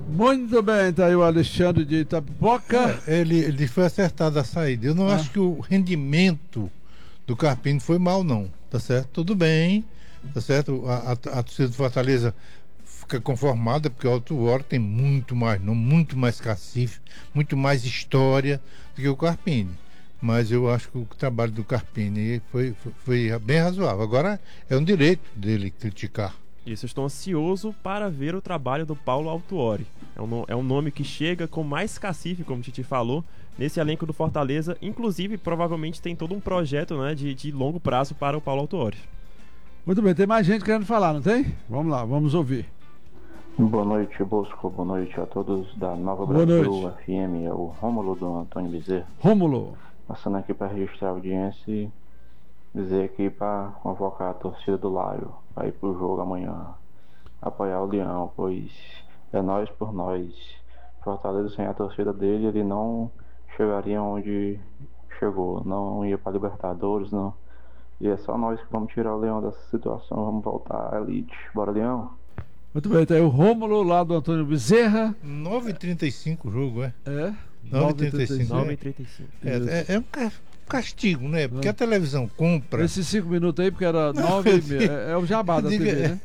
Muito bem, tá aí o Alexandre de Itapipoca. Ele foi acertado a saída. Eu não acho que o rendimento do Carpini foi mal, não. Tá certo? Tudo bem. Tá certo? A torcida do Fortaleza fica conformada porque o Alto Oro tem muito mais cacife, muito mais história do que o Carpini. Mas eu acho que o trabalho do Carpini foi bem razoável. Agora é um direito dele criticar. Isso, eu estou ansioso para ver o trabalho do Paulo Autuori. É um nome que chega com mais cacife, como o Titi falou, nesse elenco do Fortaleza. Inclusive, provavelmente tem todo um projeto, né, de longo prazo para o Paulo Autuori. Muito bem, tem mais gente querendo falar, não tem? Vamos lá, vamos ouvir. Boa noite, Bosco. Boa noite a todos da Nova Boa Brasil noite. FM. É o Rômulo do Antônio Bezerra. Rômulo. Passando aqui para registrar a audiência e dizer aqui para convocar a torcida do Laio para ir pro jogo amanhã, apoiar o Leão, pois é nós por nós. Fortaleza sem a torcida dele, ele não chegaria onde chegou, não ia para Libertadores, não. E é só nós que vamos tirar o Leão dessa situação, vamos voltar à elite. Bora, Leão? Muito bem, tá aí o Rômulo lá do Antônio Bezerra. 9h35 o jogo, é? É. 9h35. 9h35. É um castigo, né? Porque a televisão compra. Esses 5 minutos aí, porque era 9h30. É o jabá da TV, né?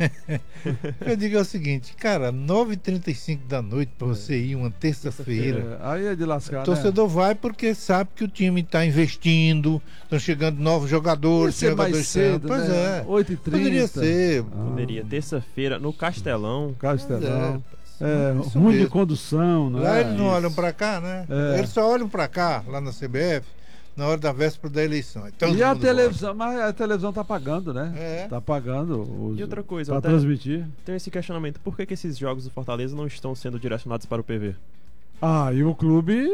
Eu digo o seguinte, cara, 9h35 da noite pra você ir uma terça-feira. Aí é de lascar, O torcedor vai porque sabe que o time está investindo, estão chegando novos jogadores. Podia ser mais cedo, pois né? é. 8h30. Poderia ser. Poderia, terça-feira, no Castelão. Castelão. Isso Ruim de mesmo. condução, né? Lá eles não olham pra cá, né? É. Eles só olham pra cá, lá na CBF, na hora da véspera da eleição. Então, E a televisão, mas a televisão tá pagando, né? É. Tá pagando E outra coisa, pra até transmitir. tem esse questionamento: por que esses jogos do Fortaleza não estão sendo direcionados para o PV? E o clube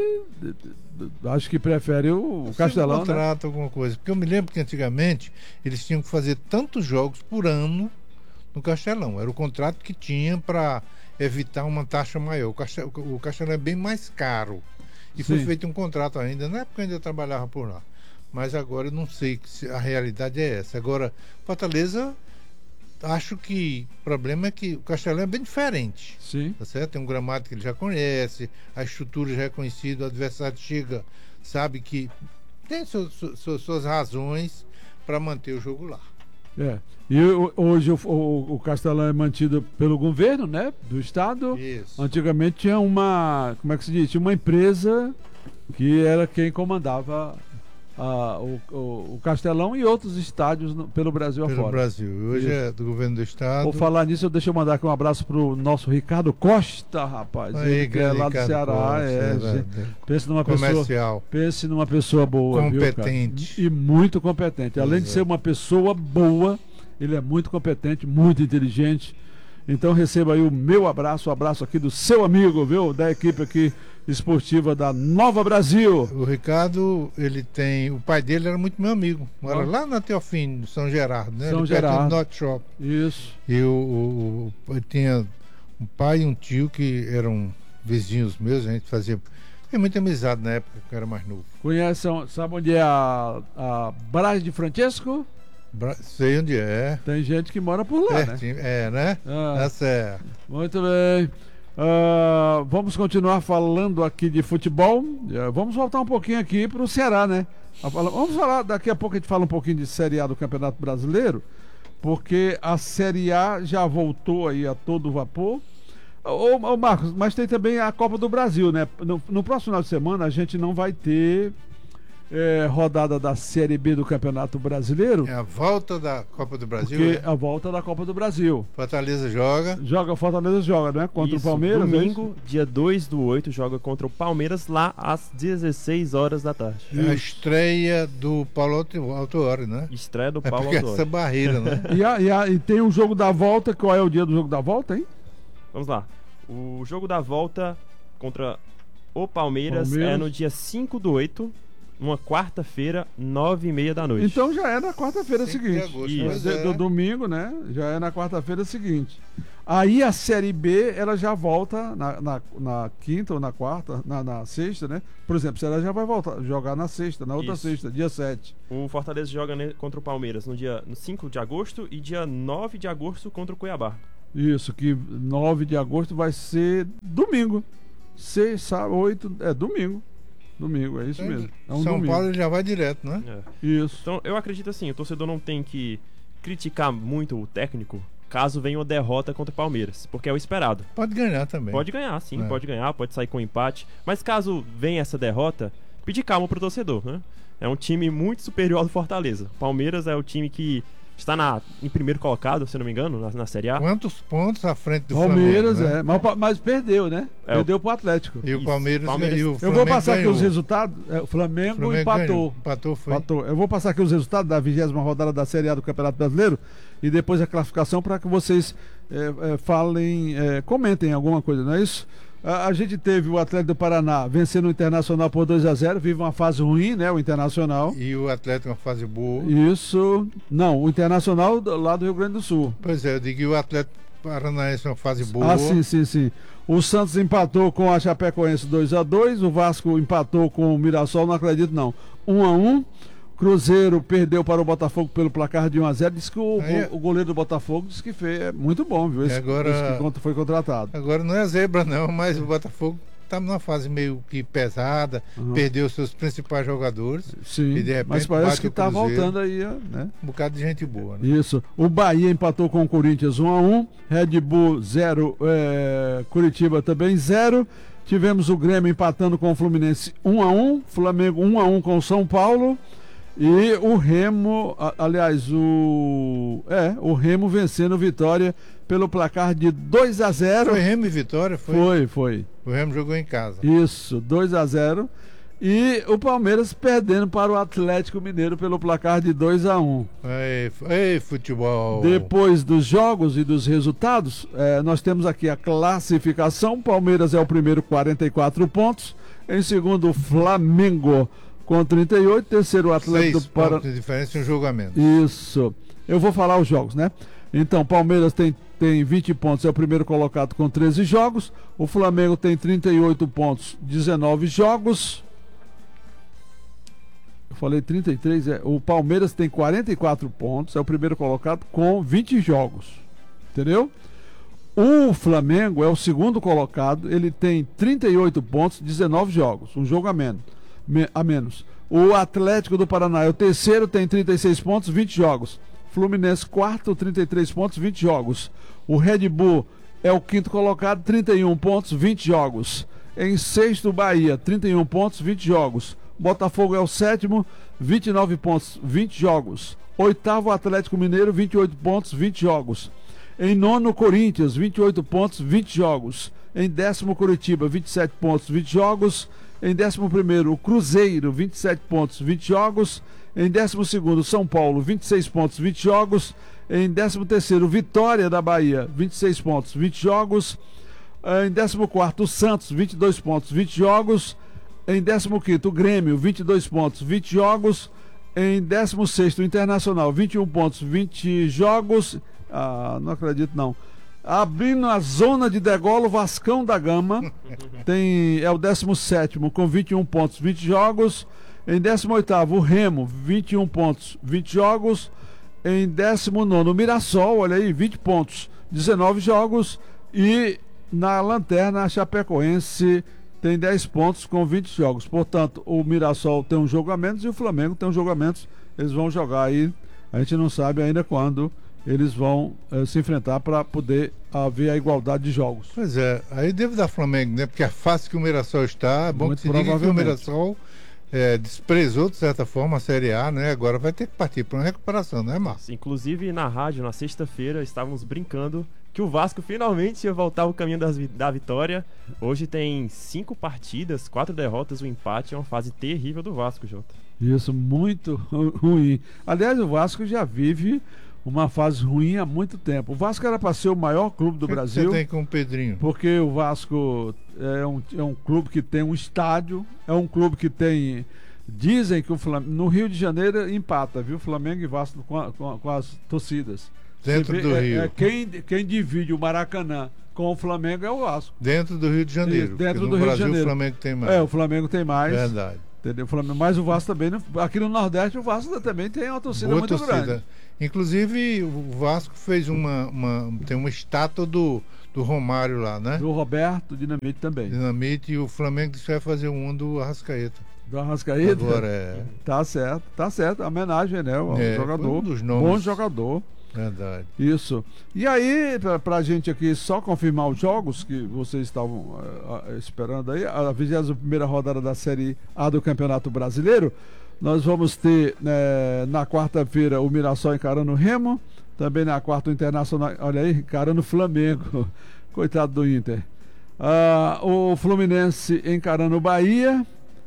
acho que prefere o Castelão, né? contrato, alguma coisa. Porque eu me lembro que antigamente eles tinham que fazer tantos jogos por ano no Castelão. Era o contrato que tinha para evitar uma taxa maior. O Castelão é bem mais caro. E foi Sim. feito um contrato ainda, na época eu ainda trabalhava por lá. Mas agora eu não sei se a realidade é essa. Agora, Fortaleza, acho que o problema é que o Castelão é bem diferente. Sim. Tá certo? Tem um gramado que ele já conhece, a estrutura já é conhecida, o adversário chega, sabe que tem suas razões para manter o jogo lá. E hoje o Castelão é mantido pelo governo, né? Do estado. Isso. Antigamente tinha uma, como é que se diz? Tinha uma empresa que era quem comandava o Castelão e outros estádios pelo Brasil Pelo afora. Brasil. Hoje Isso. é do governo do estado. Por falar nisso, deixa eu mandar aqui um abraço pro nosso Ricardo Costa, rapaz. Aí, Ele que é lá do Ricardo Ceará. Costa, Pense numa pessoa boa, competente. viu, cara? E muito competente. Além de ser uma pessoa boa, ele é muito competente, muito inteligente. Então receba aí o meu abraço, o abraço aqui do seu amigo, viu? Da equipe aqui esportiva da Nova Brasil. O Ricardo, o pai dele era muito meu amigo. Mora lá na Teofino, São Gerardo, né? São Ali perto Gerardo. do Norte Shop. Isso. E eu tinha um pai e um tio que eram vizinhos meus, a gente tem muita amizade na época que eu era mais novo. Sabe onde é a Brás de Francesco? Sei onde é. Tem gente que mora por lá, né? É, né? Tá certo. Muito bem. Vamos continuar falando aqui de futebol. Vamos voltar um pouquinho aqui para o Ceará, né? Vamos falar, daqui a pouco a gente fala um pouquinho de Série A do Campeonato Brasileiro, porque a Série A já voltou aí a todo vapor. Ô Marcos, mas tem também a Copa do Brasil, né? No próximo final de semana a gente não vai ter rodada da Série B do Campeonato Brasileiro. É a volta da Copa do Brasil, porque a volta da Copa do Brasil. Fortaleza Fortaleza joga, né? Contra o Palmeiras. Domingo, dia 2/8, joga contra o Palmeiras lá às 16 horas da tarde. É a estreia do Paulo Autuori, né? Estreia do Paulo porque Autuori. essa barreira, né? E tem um jogo da volta. Qual é o dia do jogo da volta, hein? Vamos lá. O jogo da volta contra o Palmeiras é no dia 5/8, uma quarta-feira, 9h30 da noite. Então já é na quarta-feira seguinte. Agosto, do domingo, né? Já é na quarta-feira seguinte. Aí a Série B, ela já volta na quinta ou na quarta, na sexta, né? Por exemplo, ela já vai jogar na sexta, na outra sexta, dia 7. O Fortaleza joga contra o Palmeiras no 5 de agosto e dia 9 de agosto contra o Cuiabá. Isso, que 9 de agosto vai ser domingo. 6, sábado, 8, domingo. Domingo, é isso mesmo. É um São domingo. Paulo já vai direto, né? Isso. Então, eu acredito assim, o torcedor não tem que criticar muito o técnico caso venha uma derrota contra o Palmeiras, porque é o esperado. Pode ganhar também. Pode ganhar, sim, pode ganhar, pode sair com um empate, mas caso venha essa derrota, pedir calma pro torcedor, né? É um time muito superior ao do Fortaleza. Palmeiras é o time que está em primeiro colocado, se não me engano, na Série A. Quantos pontos à frente do Palmeiras, Flamengo, né? mas perdeu, né? Perdeu pro Atlético. E o Isso, Palmeiras, e o Eu Flamengo vou passar aqui ganhou. os resultados. O Flamengo empatou. Ganhou. Empatou, foi. Empatou. Eu vou passar aqui os resultados da 20ª rodada da Série A do Campeonato Brasileiro e depois a classificação para que vocês falem, comentem alguma coisa, não é isso? A gente teve o Atlético do Paraná vencendo o Internacional por 2-0, vive uma fase ruim, né? O Internacional. E o Atlético uma fase boa. Isso. Não, o Internacional lá do Rio Grande do Sul. Pois é, eu digo que o Atlético Paranaense uma fase boa. Ah, sim. O Santos empatou com a Chapecoense 2-2, o Vasco empatou com o Mirassol, não acredito não. 1-1. Cruzeiro perdeu para o Botafogo pelo placar de 1-0. Diz que o goleiro do Botafogo disse que é muito bom, viu? Esse que foi contratado. Agora não é zebra não, mas o Botafogo está numa fase meio que pesada, perdeu seus principais jogadores. Sim, e de repente, mas parece que está voltando aí, né? Um bocado de gente boa, né? Isso. O Bahia empatou com o Corinthians 1-1, Red Bull 0, Curitiba também 0. Tivemos o Grêmio empatando com o Fluminense 1-1, Flamengo 1-1 com o São Paulo. E o Remo, aliás, o Remo vencendo Vitória pelo placar de 2-0. Foi Remo e Vitória? Foi. O Remo jogou em casa. Isso, 2-0. E o Palmeiras perdendo para o Atlético Mineiro pelo placar de 2-1. Ei, futebol. Depois dos jogos e dos resultados, nós temos aqui a classificação. Palmeiras é o primeiro, 44 pontos. Em segundo, o Flamengo com 38, terceiro o Atlético do Paraná. 6 pontos de diferença em um jogo a menos. Isso. Eu vou falar os jogos, né? Então, Palmeiras tem 20 pontos, é o primeiro colocado com 13 jogos. O Flamengo tem 38 pontos, 19 jogos. Eu falei 33, o Palmeiras tem 44 pontos, é o primeiro colocado com 20 jogos. Entendeu? O Flamengo é o segundo colocado, ele tem 38 pontos, 19 jogos, um jogo a menos. O Atlético do Paraná é o terceiro, tem 36 pontos, 20 jogos. Fluminense, quarto, 33 pontos, 20 jogos. O Red Bull é o quinto colocado, 31 pontos, 20 jogos. Em sexto, Bahia, 31 pontos, 20 jogos. Botafogo é o sétimo, 29 pontos, 20 jogos. Oitavo, Atlético Mineiro, 28 pontos, 20 jogos. Em nono, Corinthians, 28 pontos, 20 jogos. Em décimo, Curitiba, 27 pontos, 20 jogos. Em 11º, o Cruzeiro, 27 pontos, 20 jogos. Em 12º, São Paulo, 26 pontos, 20 jogos. Em 13º, Vitória da Bahia, 26 pontos, 20 jogos. Em 14º, o Santos, 22 pontos, 20 jogos. Em 15º, o Grêmio, 22 pontos, 20 jogos. Em 16º, o Internacional, 21 pontos, 20 jogos. Não acredito não. Abrindo a zona de degola, o Vascão da Gama é o 17º com 21 pontos, 20 jogos. Em 18º, o Remo, 21 pontos, 20 jogos. Em 19º, o Mirassol, olha aí, 20 pontos, 19 jogos. E na lanterna, a Chapecoense tem 10 pontos com 20 jogos. Portanto, o Mirassol tem um jogo a menos e o Flamengo tem um jogo a menos. Eles vão jogar aí, a gente não sabe ainda quando eles vão se enfrentar para poder haver a igualdade de jogos. Pois é, aí devo dar Flamengo, né? Porque a fase que o Mirassol está, é bom muito que se diga que o Mirassol desprezou de certa forma a Série A, né? Agora vai ter que partir para uma recuperação, né, Marcos? Inclusive na rádio, na sexta-feira, estávamos brincando que o Vasco finalmente ia voltar ao caminho da vitória. Hoje tem 5 partidas, 4 derrotas, um empate, é uma fase terrível do Vasco, Jota. Isso, muito ruim. Aliás, o Vasco já vive uma fase ruim há muito tempo. O Vasco era para ser o maior clube do Brasil. Você tem com o Pedrinho? Porque o Vasco é um clube que tem um estádio, é um clube que tem... Dizem que o Flamengo, no Rio de Janeiro empata, viu? Flamengo e Vasco com as torcidas. Dentro do Rio. Quem divide o Maracanã com o Flamengo é o Vasco. Dentro do Rio de Janeiro. Dentro do no Rio Brasil, de Janeiro. O Flamengo tem mais. O Flamengo tem mais. Verdade. Entendeu? Flamengo, mas o Vasco também, aqui no Nordeste, o Vasco também tem uma torcida Boa muito torcida. grande. Inclusive, o Vasco fez tem uma estátua do Romário lá, né? Do Roberto Dinamite também. Dinamite, e o Flamengo disse que vai fazer um do Arrascaeta. Do Arrascaeta? Agora é. Tá certo. A homenagem, né? O jogador. Foi um dos nomes. Bom jogador. Verdade. Isso. E aí, pra gente aqui só confirmar os jogos que vocês estavam esperando aí, a 21ª rodada da Série A do Campeonato Brasileiro, nós vamos ter na quarta-feira o Mirassol encarando o Remo, também na quarta o Internacional, olha aí, encarando o Flamengo, coitado do Inter. O Fluminense encarando o Bahia,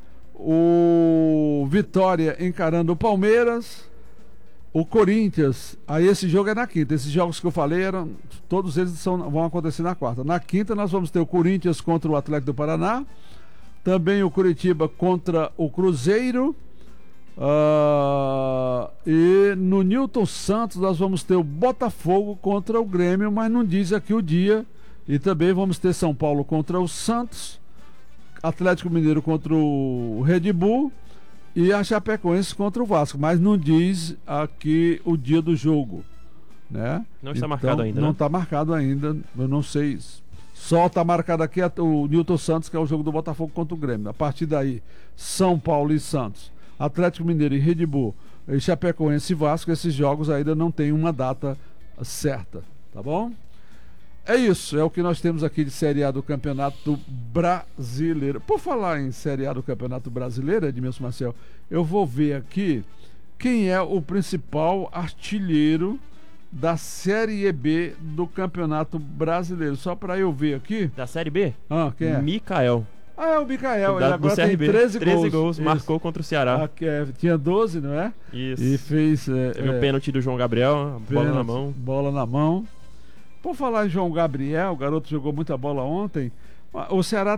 o Vitória encarando o Palmeiras, o Corinthians, aí esse jogo é na quinta. Esses jogos que eu falei, todos eles vão acontecer na quarta. Na quinta nós vamos ter o Corinthians contra o Atlético do Paraná, também o Curitiba contra o Cruzeiro, e no Newton Santos nós vamos ter o Botafogo contra o Grêmio, mas não diz aqui o dia. E também vamos ter São Paulo contra o Santos, Atlético Mineiro contra o Red Bull e a Chapecoense contra o Vasco, mas não diz aqui o dia do jogo, né? Não está marcado ainda, não né? está marcado ainda, eu não sei. Só está marcado aqui o Newton Santos, que é o jogo do Botafogo contra o Grêmio. A partir daí, São Paulo e Santos, Atlético Mineiro e Red Bull, e Chapecoense e Vasco, esses jogos ainda não tem uma data certa, tá bom? É isso, é o que nós temos aqui de Série A do Campeonato Brasileiro. Por falar em Série A do Campeonato Brasileiro, Edmilson Marcel, eu vou ver aqui quem é o principal artilheiro da Série B do Campeonato Brasileiro. Só para eu ver aqui. Da Série B? Quem é? Mikael. É o Mikael, ele do agora CRB. tem 13 gols. Isso. Marcou contra o Ceará. Tinha 12, não é? Isso. E fez... Teve o pênalti do João Gabriel, bola na mão. Bola na mão. Por falar em João Gabriel, o garoto jogou muita bola ontem. O Ceará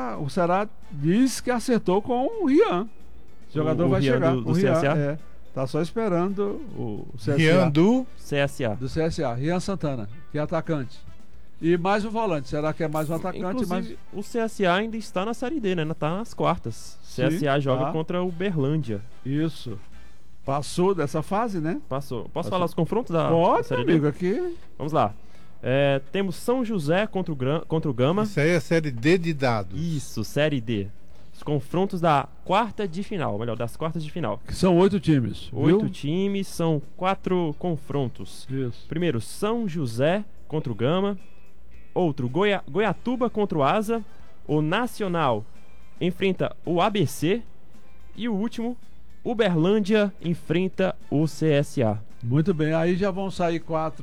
diz que acertou com o Rian. O jogador vai Rian chegar. Do o Rian, CSA? Tá só esperando o CSA. Rian do CSA. Do CSA, Rian Santana, que é atacante. E mais um volante. Será que é mais um atacante? Inclusive, o CSA ainda está na Série D, né? Ainda está nas quartas. Sim, CSA joga tá. contra o Uberlândia. Isso. Passou dessa fase, né? Posso falar os confrontos da Pode, Série amigo, D? aqui. Vamos lá. Temos São José contra o Gama. Isso aí é a Série D de dados. Isso, Série D. Os confrontos das quartas de final. Que são 8 times. 8 times, são 4 confrontos. Isso. Primeiro, São José contra o Gama. Outro, Goiatuba contra o Asa. O Nacional enfrenta o ABC. E o último, Uberlândia enfrenta o CSA. Muito bem, aí já vão sair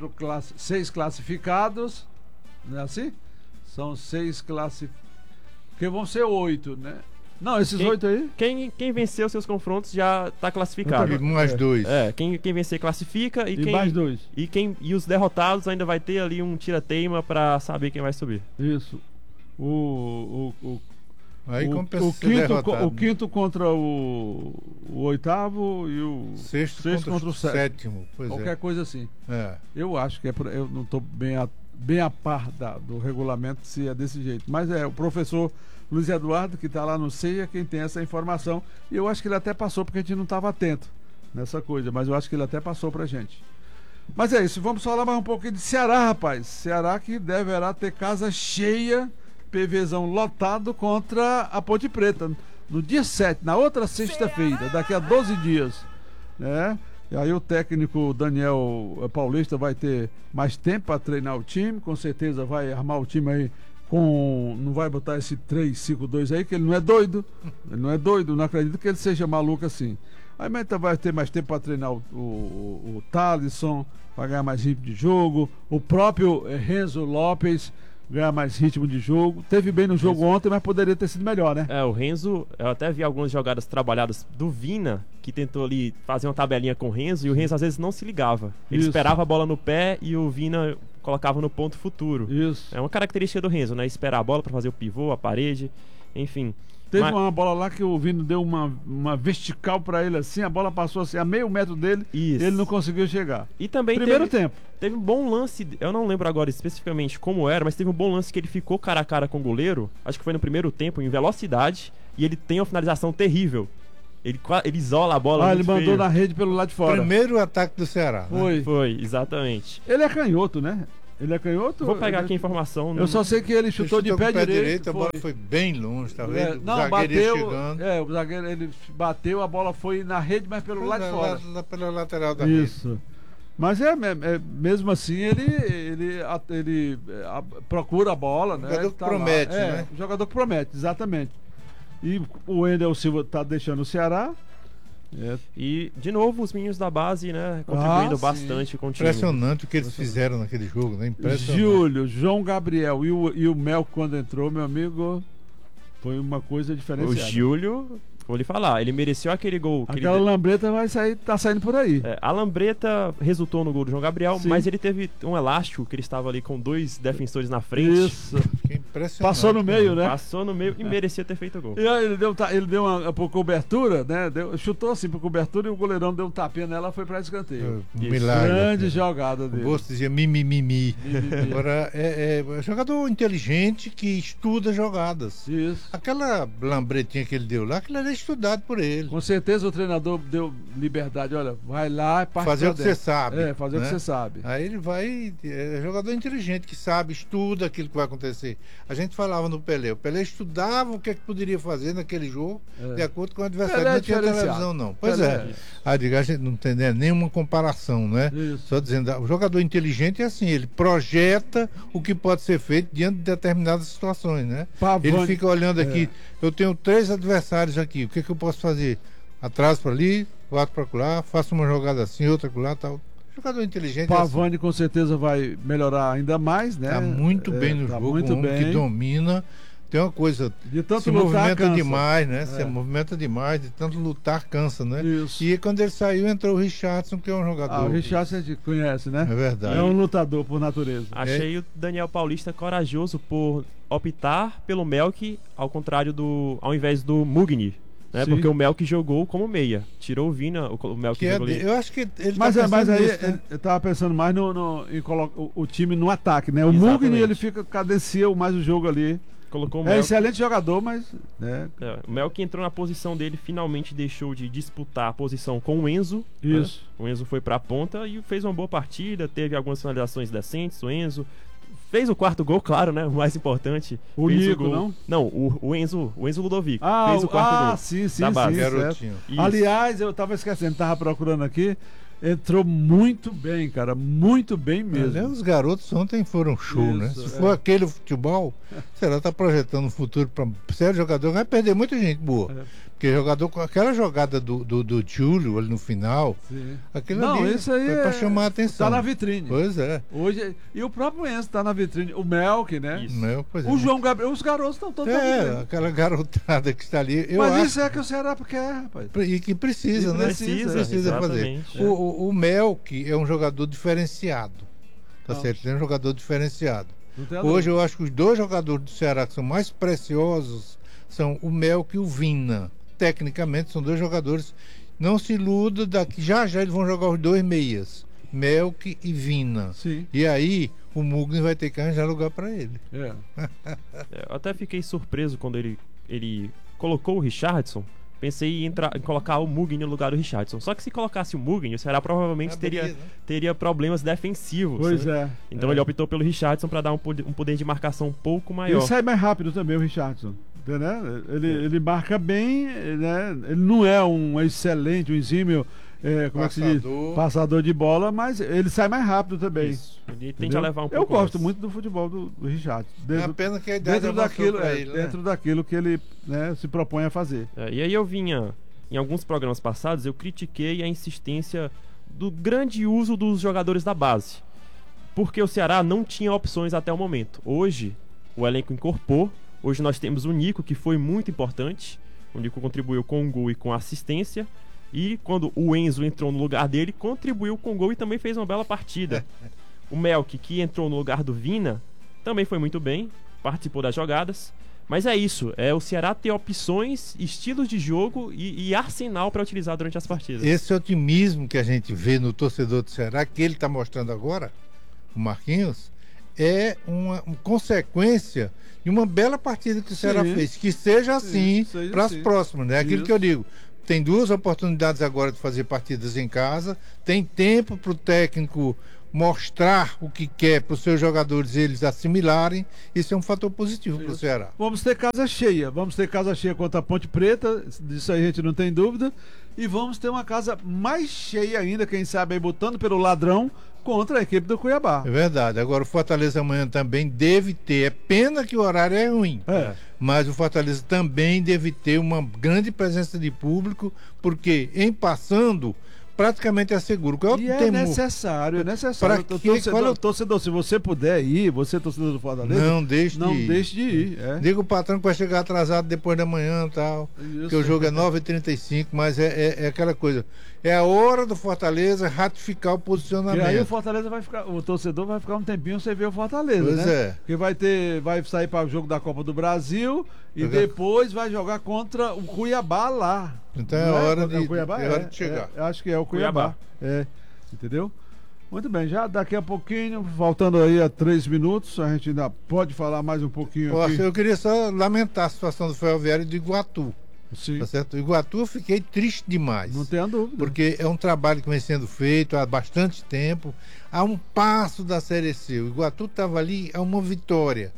6 classificados, não é assim? São 6 classificados, porque vão ser 8, né? Não, esses 8 aí? Quem venceu seus confrontos já está classificado. E mais 2. Quem vencer classifica e mais 2. E os derrotados ainda vai ter ali um tira-teima para saber quem vai subir. Isso. Aí o quinto contra o oitavo e o sexto contra o sétimo. Qualquer coisa assim. É. Eu acho que eu não estou bem a par do regulamento se é desse jeito. Mas o professor Luiz Eduardo, que está lá no CEI, é quem tem essa informação. E eu acho que ele até passou, porque a gente não estava atento nessa coisa. Mas eu acho que ele até passou pra gente. Mas é isso, vamos falar mais um pouquinho de Ceará, rapaz. Ceará que deverá ter casa cheia, PVzão lotado contra a Ponte Preta no dia 7, na outra sexta-feira, daqui a 12 dias, né? E aí o técnico Daniel Paulista vai ter mais tempo para treinar o time, com certeza vai armar o time aí não vai botar esse 3-5-2 aí, que ele não é doido, não acredito que ele seja maluco assim. Aí vai ter mais tempo para treinar o Thalisson, para ganhar mais ritmo de jogo, o próprio Renzo Lopes ganhar mais ritmo de jogo. Teve bem no jogo ontem, mas poderia ter sido melhor, né? O Renzo, eu até vi algumas jogadas trabalhadas do Vina, que tentou ali fazer uma tabelinha com o Renzo, e o Renzo às vezes não se ligava. Ele esperava a bola no pé e o Vina colocava no ponto futuro. Isso. É uma característica do Renzo, né? Esperar a bola para fazer o pivô, a parede, enfim. Teve uma bola lá que o Vino deu uma vertical pra ele assim, a bola passou assim a meio metro dele, ele não conseguiu chegar. E também primeiro tempo. Teve um bom lance, eu não lembro agora especificamente como era, mas teve um bom lance que ele ficou cara a cara com o goleiro, acho que foi no primeiro tempo, em velocidade, e ele tem uma finalização terrível. Ele isola a bola. Ele muito mandou feio. na rede pelo lado de fora. Primeiro ataque do Ceará. Né? Foi, exatamente. Ele é canhoto, né? Ele é canhoto? Vou pegar aqui a informação. Eu só sei que ele chutou de pé com o direito. A bola foi bem longe, tá vendo? Não, o zagueiro ia bateu. chegando. O zagueiro ele bateu, a bola foi na rede, mas pelo lado de fora. Pela lateral da rede. Isso. Mas mesmo assim ele procura a bola, né? O jogador Ele que tá promete, lá. né? O jogador que promete, exatamente. E o Wendel Silva tá deixando o Ceará. E, de novo, os meninos da base, né? Contribuindo sim. bastante com o time. Impressionante o que eles fizeram naquele jogo, né? Impressionante. Júlio, João Gabriel e o Mel quando entrou, meu amigo, foi uma coisa O diferenciada. Júlio, vou lhe falar, ele mereceu aquele gol. Aquela lambreta tá saindo por aí. A lambreta resultou no gol do João Gabriel, Sim. mas ele teve um elástico que ele estava ali com 2 defensores na frente. Isso. Que impressionante. Passou no meio, né? Passou no meio e merecia ter feito o gol. E aí ele deu uma por cobertura, né? Chutou assim por cobertura e o goleirão deu um tapinha nela e foi pra escanteio. Milagre. Grande né? jogada O dele. Bolso dizia mimimi. Agora, é jogador inteligente que estuda jogadas. Isso. Aquela lambretinha que ele deu lá, aquilo era estudado por ele. Com certeza o treinador deu liberdade. Olha, vai lá e parte Fazer pra o que dentro. você sabe. Fazer o que você sabe. Aí ele vai. É jogador inteligente que sabe, estuda aquilo que vai acontecer. A gente falava no Pelé. O Pelé estudava o que, é que poderia fazer naquele jogo, de acordo com o adversário. Pelé é Não tinha diferenciado. televisão, não. Pois Pelé é. Aí digo, a gente não tem nenhuma comparação, né? Isso. Só dizendo, o jogador inteligente é assim, ele projeta o que pode ser feito diante de determinadas situações, né? Pavone. Ele fica olhando aqui, eu tenho 3 adversários aqui, o que, é que eu posso fazer? Atraso para ali, bato para lá, faço uma jogada assim, outra para lá, tal. Jogador inteligente. Pavone com certeza vai melhorar ainda mais, né? Tá muito bem no tá jogo, muito um homem bem. que domina. Tem uma coisa, De tanto se lutar, movimenta cansa. demais, né? Se movimenta demais, de tanto lutar, cansa, né? Isso. E quando ele saiu, entrou o Richardson, que é um jogador. O Richardson a gente conhece, né? É verdade. É um lutador por natureza. Achei o Daniel Paulista corajoso por optar pelo Melk ao invés do Mugni. Né? Sim. Porque o Melk jogou como meia. Tirou o Vina, o Melk Que é jogou ali. eu acho que ele Mas, tá mas pensando aí nisso, né? eu tava pensando mais em colocar o time no ataque, né? O Exatamente. Mugni ele cadencia mais o jogo ali. Colocou o É Melk. excelente jogador, mas né? O Melk entrou na posição dele, finalmente deixou de disputar a posição com o Enzo. Isso. Né? O Enzo foi pra ponta e fez uma boa partida, teve algumas finalizações decentes. O Enzo fez o 4º gol, claro, né? O mais importante. O Fez Nico, gol. não? Não, o Enzo Ludovico fez o 4º gol. sim, da base. certo. Garotinho. Isso. Aliás, eu tava esquecendo, tava procurando aqui. Entrou muito bem, cara. Muito bem mesmo. Aliás, os garotos ontem foram show, né? Isso, Se for aquele futebol, será que tá projetando um futuro para sério jogador, vai perder muita gente boa. Porque jogador com aquela jogada do Júlio ali no final, Sim. aquilo Não, ali isso aí foi para chamar a atenção. Tá na vitrine. Pois é. Hoje, e o próprio Enzo tá na vitrine. O Melk, né? Isso. Não, pois é. O João Gabriel, os garotos estão todos na vitrine. aquela garotada que está ali. Eu Mas acho isso é que o Ceará quer, rapaz. e que precisa, E né? precisa, fazer. exatamente. O Melk é um jogador diferenciado. Tá Não. certo? Ele é um jogador diferenciado. Não tem a Hoje dúvida. eu acho que os 2 jogadores do Ceará que são mais preciosos são o Melk e o Vina. Tecnicamente são 2 jogadores. Não se iluda daqui. Já eles vão jogar os 2 meias. Melk e Vina. Sim. E aí o Mugni vai ter que arranjar lugar para ele. É. Eu até fiquei surpreso quando ele colocou o Richardson. Pensei em colocar o Mugni no lugar do Richardson. Só que se colocasse o Mugni, o Ceará provavelmente Abria, né? teria problemas defensivos. Pois né? é. Então ele optou pelo Richardson para dar um poder de marcação um pouco maior. Ele sai mais rápido também, o Richardson. Entendeu? Ele marca bem, né? Ele não é um excelente, um exímio como é que se diz? Passador de bola, mas ele sai mais rápido também. Isso. Ele tende Entendeu? a levar um Eu pouco gosto mais. muito do futebol do Richardson. É a pena que a idade Dentro avançou daquilo, pra ele, né? dentro daquilo que ele se propõe a fazer. E aí eu vinha, em alguns programas passados, eu critiquei a insistência do grande uso dos jogadores da base. Porque o Ceará não tinha opções até o momento. Hoje, o elenco incorporou. Hoje nós temos o Nico, que foi muito importante. O Nico contribuiu com o gol e com a assistência. E quando o Enzo entrou no lugar dele, contribuiu com o gol e também fez uma bela partida. O Melk, que entrou no lugar do Vina, também foi muito bem, participou das jogadas. Mas é isso, o Ceará ter opções, estilos de jogo e arsenal para utilizar durante as partidas. Esse otimismo que a gente vê no torcedor do Ceará, que ele está mostrando agora, o Marquinhos, é uma consequência de uma bela partida que o Ceará fez. Que seja assim seja para as assim. próximas, né? Aquilo Isso. que eu digo. tem 2 oportunidades agora de fazer partidas em casa, tem tempo para o técnico mostrar o que quer para os seus jogadores, eles assimilarem. Isso é um fator positivo para o Ceará. Vamos ter casa cheia contra a Ponte Preta, disso aí a gente não tem dúvida, e vamos ter uma casa mais cheia ainda, quem sabe aí botando pelo ladrão, contra a equipe do Cuiabá. É verdade. Agora o Fortaleza amanhã também deve ter, é pena que o horário é ruim, mas o Fortaleza também deve ter uma grande presença de público, porque em passando praticamente é seguro. É necessário. Torcedor, se você puder ir, você torcedor do Fortaleza, não deixe de ir. Diga o patrão que vai chegar atrasado depois da manhã e tal, que o jogo é 9h35, mas é aquela coisa. É a hora do Fortaleza ratificar o posicionamento. E aí o torcedor vai ficar um tempinho sem ver o Fortaleza, pois né? Porque vai sair para o jogo da Copa do Brasil e depois vai jogar contra o Cuiabá lá. Então é hora de chegar. Acho que é o Cuiabá. Entendeu? Muito bem, já daqui a pouquinho, faltando aí a 3 minutos, a gente ainda pode falar mais um pouquinho aqui. Eu queria só lamentar a situação do Ferroviário de Iguatu. Sim. Tá certo? Iguatu eu fiquei triste demais. Não tenha dúvida. Porque é um trabalho que vem sendo feito há bastante tempo, há um passo da Série C. O Iguatu estava ali a uma vitória.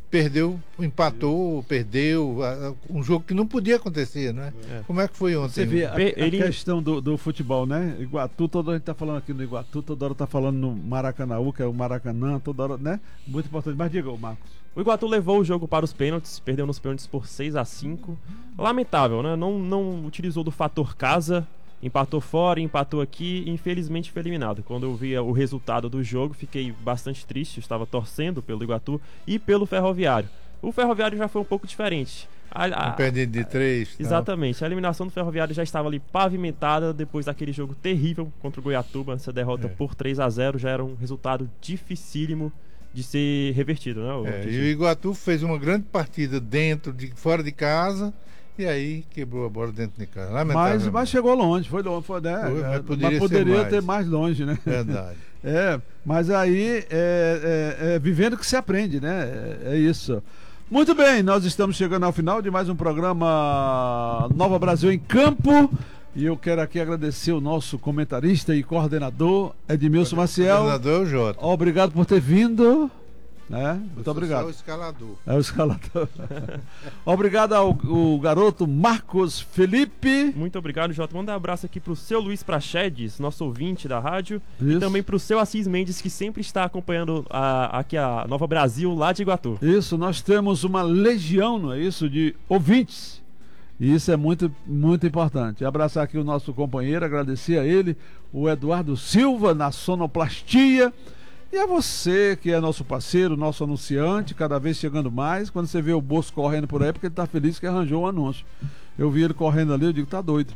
Perdeu, um jogo que não podia acontecer, né? Como é que foi ontem? Você vê a questão do futebol, né? Iguatu, toda a gente tá falando aqui no Iguatu, toda hora tá falando no Maracanãú, que é o Maracanã, toda hora, né? Muito importante. Mas diga, Marcos. O Iguatu levou o jogo para os pênaltis, perdeu nos pênaltis por 6-5. Lamentável, né? Não utilizou do fator casa, empatou fora, empatou aqui, infelizmente foi eliminado. Quando eu vi o resultado do jogo, fiquei bastante triste, estava torcendo pelo Iguatu e pelo Ferroviário. O Ferroviário já foi um pouco diferente. Perdido de 3. Exatamente, a eliminação do Ferroviário já estava ali pavimentada depois daquele jogo terrível contra o Goiatuba. Essa derrota por 3-0 já era um resultado dificílimo de ser revertido, né? E o Iguatu fez uma grande partida fora de casa. E aí quebrou a bola dentro de casa. Mas chegou longe, foi né? Mas poderia ter mais longe, né? Verdade. Mas aí vivendo que se aprende, né? É isso. Muito bem, nós estamos chegando ao final de mais um programa Nova Brasil em Campo. E eu quero aqui agradecer o nosso comentarista e coordenador, Edmilson Maciel. Coordenador Jota. Obrigado por ter vindo. Muito obrigado. É o escalador. É o escalador. Obrigado ao garoto Marcos Felipe. Muito obrigado, Jota. Manda um abraço aqui pro seu Luiz Prachedes, nosso ouvinte da rádio. Isso. E também pro seu Assis Mendes, que sempre está acompanhando aqui a Nova Brasil, lá de Iguatu. Isso, nós temos uma legião, não é isso, de ouvintes. E isso é muito, muito importante. Abraçar aqui o nosso companheiro, agradecer a ele, o Eduardo Silva, na sonoplastia. E a você, que é nosso parceiro, nosso anunciante, cada vez chegando mais. Quando você vê o Bolso correndo por aí, porque ele tá feliz que arranjou um anúncio. Eu vi ele correndo ali, eu digo, tá doido.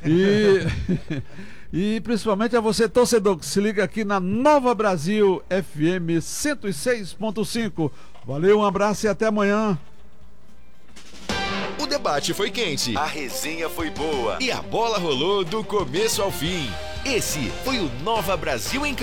E principalmente a você, torcedor, que se liga aqui na Nova Brasil FM 106.5. Valeu, um abraço e até amanhã. O debate foi quente, a resenha foi boa e a bola rolou do começo ao fim. Esse foi o Nova Brasil em Campo.